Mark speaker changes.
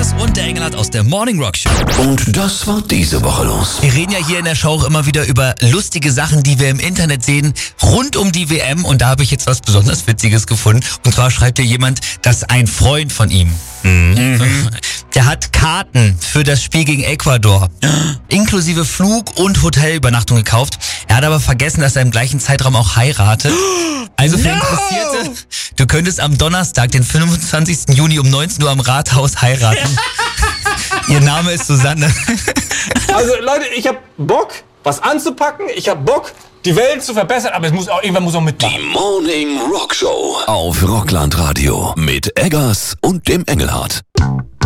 Speaker 1: Eggers und der Engelhardt aus der Morning Rock Show.
Speaker 2: Und das war diese Woche los.
Speaker 1: Wir reden ja hier in der Show auch immer wieder über lustige Sachen, die wir im Internet sehen, rund um die WM. Und da habe ich jetzt was besonders Witziges gefunden. Und zwar schreibt hier jemand, dass ein Freund von ihm, der hat Karten für das Spiel gegen Ecuador, inklusive Flug- und Hotelübernachtung gekauft. Er hat aber vergessen, dass er im gleichen Zeitraum auch heiratet. Also für Interessierte, du könntest am Donnerstag, den 25. Juni um 19 Uhr am Rathaus heiraten. Ihr Name ist Susanne.
Speaker 3: Also Leute, ich hab Bock, was anzupacken. Ich hab Bock, die Welt zu verbessern. Aber irgendwann muss auch mitmachen.
Speaker 2: Die Morning Rock Show auf Rockland Radio mit Eggers und dem Engelhardt.